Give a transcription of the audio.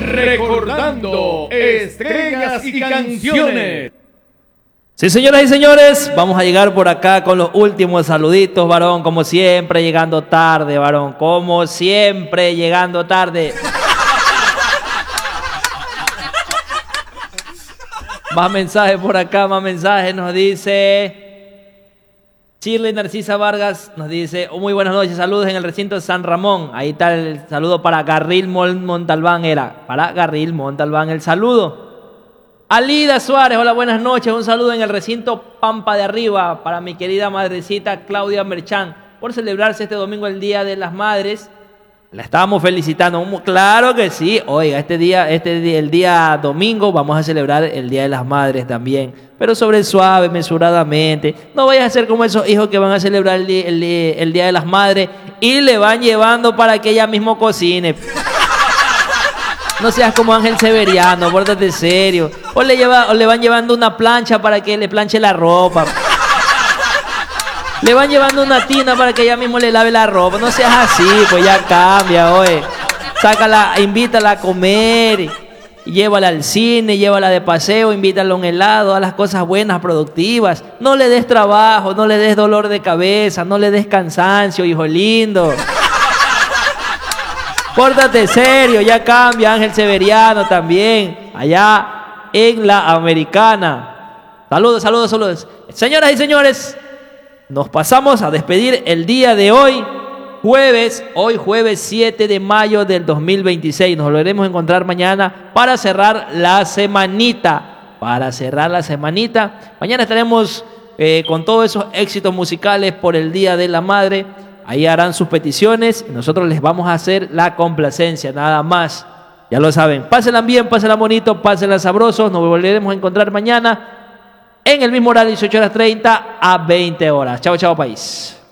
recordando estrellas y canciones. Sí, señoras y señores, vamos a llegar por acá con los últimos saluditos, varón, como siempre llegando tarde, varón, como siempre llegando tarde. Más mensajes por acá, más mensajes, nos dice Shirley Narcisa Vargas, nos dice, muy buenas noches, saludos en el recinto de San Ramón. Ahí está el saludo para Garril Montalbán, para Garril Montalbán el saludo. Alida Suárez, hola, buenas noches, un saludo en el recinto Pampa de Arriba para mi querida madrecita Claudia Merchán, por celebrarse este domingo el Día de las Madres. La estábamos felicitando, claro que sí. Oiga, el día domingo vamos a celebrar el Día de las Madres también, pero sobre suave, mesuradamente. No vayas a ser como esos hijos que van a celebrar el Día de las Madres y le van llevando para que ella mismo cocine. No seas como Ángel Severiano, pórtate serio. O le van llevando una plancha para que le planche la ropa. Le van llevando una tina para que ella mismo le lave la ropa. No seas así, pues ya cambia, oye. Sácala, invítala a comer, llévala al cine, llévala de paseo, invítala a un helado, a las cosas buenas, productivas. No le des trabajo, no le des dolor de cabeza, no le des cansancio, hijo lindo. Pórtate serio, ya cambia Ángel Severiano también, allá en la Americana. Saludos, saludos, saludos. Señoras y señores, nos pasamos a despedir el día de hoy, jueves 7 de mayo del 2026. Nos volveremos a encontrar mañana para cerrar la semanita. Mañana estaremos con todos esos éxitos musicales por el Día de la Madre. Ahí harán sus peticiones y nosotros les vamos a hacer la complacencia, nada más. Ya lo saben, pásenla bien, pásenla bonito, pásenla sabrosos. Nos volveremos a encontrar mañana en el mismo horario, 18:30 a 20 horas. Chao, chao, país.